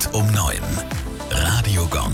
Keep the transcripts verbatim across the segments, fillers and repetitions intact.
um neun. Radio Gong.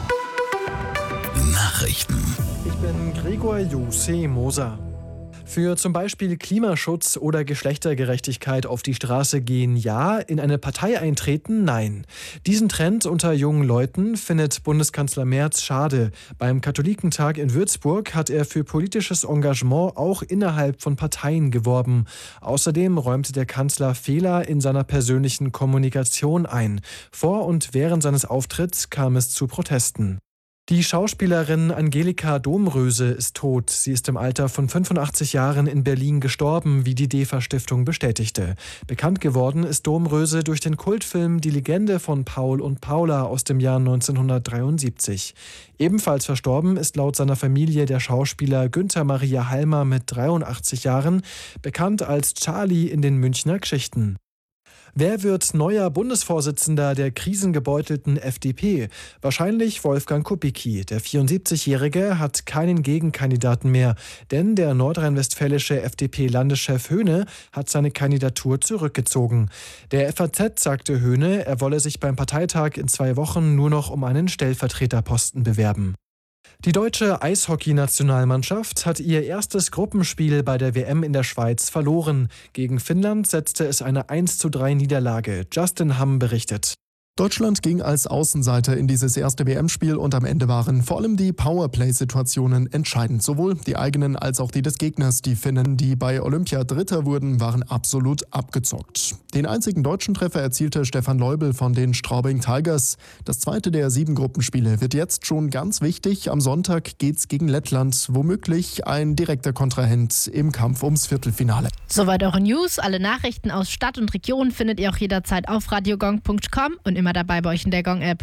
Nachrichten. Ich bin Gregor Jose Moser. Für zum Beispiel Klimaschutz oder Geschlechtergerechtigkeit auf die Straße gehen ja, in eine Partei eintreten nein. Diesen Trend unter jungen Leuten findet Bundeskanzler Merz schade. Beim Katholikentag in Würzburg hat er für politisches Engagement auch innerhalb von Parteien geworben. Außerdem räumte der Kanzler Fehler in seiner persönlichen Kommunikation ein. Vor und während seines Auftritts kam es zu Protesten. Die Schauspielerin Angelika Domröse ist tot. Sie ist im Alter von fünfundachtzig Jahren in Berlin gestorben, wie die DEFA-Stiftung bestätigte. Bekannt geworden ist Domröse durch den Kultfilm Die Legende von Paul und Paula aus dem Jahr neunzehnhundertdreiundsiebzig. Ebenfalls verstorben ist laut seiner Familie der Schauspieler Günther Maria Halmer mit dreiundachtzig Jahren, bekannt als Charlie in den Münchner Geschichten. Wer wird neuer Bundesvorsitzender der krisengebeutelten F D P? Wahrscheinlich Wolfgang Kubicki. Der vierundsiebzigjährige hat keinen Gegenkandidaten mehr, denn der nordrhein-westfälische F D P-Landeschef Höhne hat seine Kandidatur zurückgezogen. Der F A Z sagte Höhne, er wolle sich beim Parteitag in zwei Wochen nur noch um einen Stellvertreterposten bewerben. Die deutsche Eishockey-Nationalmannschaft hat ihr erstes Gruppenspiel bei der W M in der Schweiz verloren. Gegen Finnland setzte es eine eins zu drei Niederlage. Justin Hamm berichtet. Deutschland ging als Außenseiter in dieses erste W M-Spiel und am Ende waren vor allem die Powerplay-Situationen entscheidend. Sowohl die eigenen als auch die des Gegners. Die Finnen, die bei Olympia Dritter wurden, waren absolut abgezockt. Den einzigen deutschen Treffer erzielte Stefan Leubel von den Straubing Tigers. Das zweite der sieben Gruppenspiele wird jetzt schon ganz wichtig. Am Sonntag geht's gegen Lettland, womöglich ein direkter Kontrahent im Kampf ums Viertelfinale. Soweit eure News. Alle Nachrichten aus Stadt und Region findet ihr auch jederzeit auf radiogong punkt com und immer dabei bei euch in der Gong-App.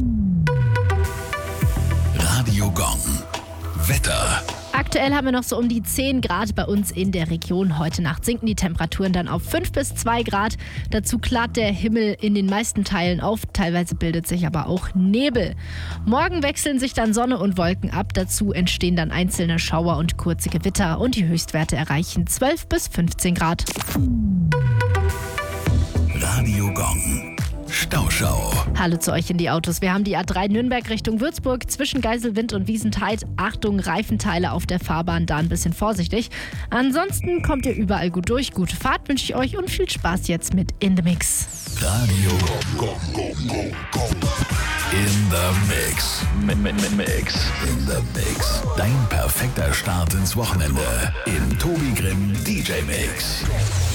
Radio Gong. Wetter. Aktuell haben wir noch so um die zehn Grad bei uns in der Region. Heute Nacht sinken die Temperaturen dann auf fünf bis zwei Grad. Dazu klart der Himmel in den meisten Teilen auf. Teilweise bildet sich aber auch Nebel. Morgen wechseln sich dann Sonne und Wolken ab. Dazu entstehen dann einzelne Schauer und kurze Gewitter. Und die Höchstwerte erreichen zwölf bis fünfzehn Grad. Radio Gong. Stauschau. Hallo zu euch in die Autos. Wir haben die A drei Nürnberg Richtung Würzburg zwischen Geiselwind und Wiesentheid. Achtung, Reifenteile auf der Fahrbahn, da ein bisschen vorsichtig. Ansonsten kommt ihr überall gut durch. Gute Fahrt wünsche ich euch und viel Spaß jetzt mit In The Mix. Radio Gong. In the Mix. M- m- Mix. In the Mix. Dein perfekter Start ins Wochenende. Im Tobi Grimm D J Mix.